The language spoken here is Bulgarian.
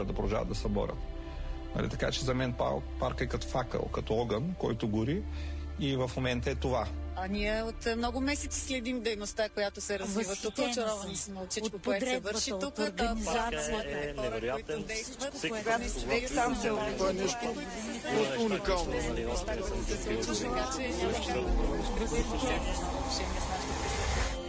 да продължават да се борят. Нали, така че за мен парк е като факъл, като огън, който гори и в момента е това. А ние от много месеци следим дейността, която се развива тук. Очаровани сме от всичко, което се върши тук. Организацията, хора, които действат. Човек сам се това е нещо просто уникално. Така че